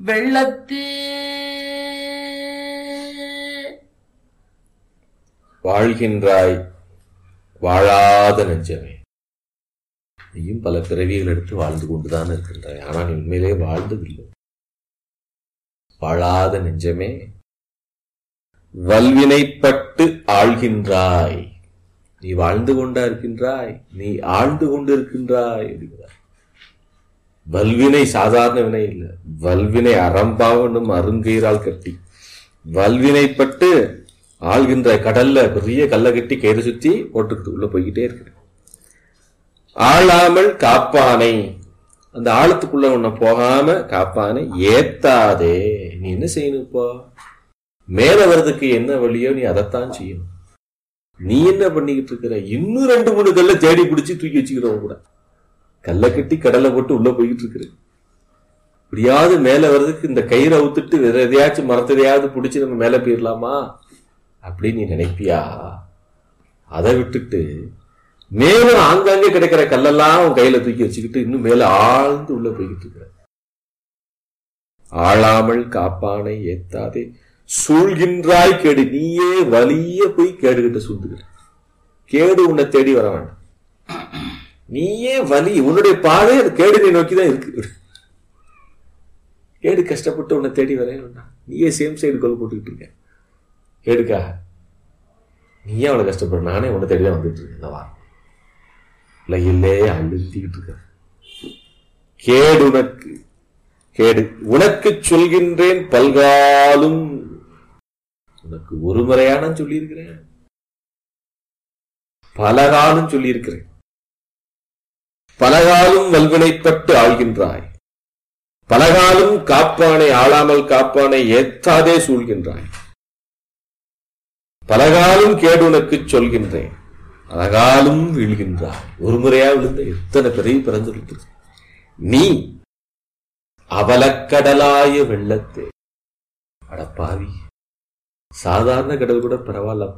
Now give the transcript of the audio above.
வெள்ளத்தே வாழ்கின்றாய் வாழாத நெஞ்சமே. நீயும் பல பிறவிகள் எடுத்து வாழ்ந்து கொண்டுதான் இருக்கின்றாய். ஆனால் நீ உண்மையிலே வாழ்ந்ததில்லை. வாழாத நெஞ்சமே, வல்வினைப்பட்டு ஆழ்கின்றாய். நீ வாழ்ந்து கொண்டா இருக்கின்றாய், நீ ஆழ்ந்து கொண்டு இருக்கின்றாய். வல்வினை சாதாரண வினை இல்லை, வல்வினை அறம்பாவனும் அருங்கயிறால் கட்டி வல்வினைப்பட்டு ஆழ்கின்ற கடல்ல பெரிய கல்லை கட்டி கயிறு சுத்தி போட்டுக்கிட்டு உள்ள போய்கிட்டே இருக்கு. ஆளாமல் காப்பானை, அந்த ஆழத்துக்குள்ள உன்னை போகாம காப்பானை ஏத்தாதே. நீ என்ன செய்யணும்? இப்போ மேல வர்றதுக்கு என்ன வழியோ நீ அதைத்தான் செய்யணும். நீ என்ன பண்ணிக்கிட்டு இருக்கிற? இன்னும் 2-3 கல்ல தேடி பிடிச்சி தூக்கி வச்சுக்கிறவங்க கூட கல்லை கட்டி கடலை போட்டு உள்ள போய்கிட்டு இருக்கிற. இப்படியாவது மேல வர்றதுக்கு இந்த கயிறை அவுத்துட்டு வேற எதையாச்சும் மரத்தையாவது பிடிச்சி நம்ம மேல போயிடலாமா அப்படின்னு நீ நினைப்பியா? அதை விட்டுட்டு மேலும் ஆங்காங்கே கிடைக்கிற கல்லெல்லாம் உன் கையில தூக்கி வச்சுக்கிட்டு இன்னும் மேல ஆழ்ந்து உள்ள போய்கிட்டு இருக்கிற. ஆளாமல் காப்பானை ஏத்தாதே சூழ்கின்றாய் கேடு. நீயே வலிய போய் கேடுகிட்ட சூழ்ந்துக்கிற. கேடு உன்னை தேடி வர வேண்டாம். நீயே வலி, உன்னுடைய பாதை அது கேடு நீ நோக்கிதான் இருக்கு. கேடு கஷ்டப்பட்டு உன்னை தேடி வர வேண்டாம். நீயே சேம் சைடு கோல் போட்டுக்கிட்டு இருக்க. கேடுக்காக நீயே அவளை கஷ்டப்படுற. நானே உன்னை தேடிதான் வந்துட்டு இருக்கேன். இந்த வாரம் உலகிலே அழுத்திக்கிட்டு இருக்க. கேடு உனக்கு, கேடு உனக்கு சொல்கின்றேன் பல்காலும். உனக்கு ஒரு முறையான சொல்லியிருக்கிறேன், பலகாலும் சொல்லியிருக்கிறேன். பலகாலும் வல்வினைப்பட்டு ஆழ்கின்றாய், பலகாலும் காப்பானை ஆளாமல் காப்பானை ஏத்தாதே சூழ்கின்றாய். பலகாலும் கேடு உனக்கு சொல்கின்றேன், பலகாலும் வீழ்கின்றாய். ஒரு முறையா விழுந்த எத்தனை பெரிய பிறந்து நீ அவலக்கடலாய வெள்ளத்தே. அடப்பாவி, சாதாரண கடல் கூட பரவாயில்ல.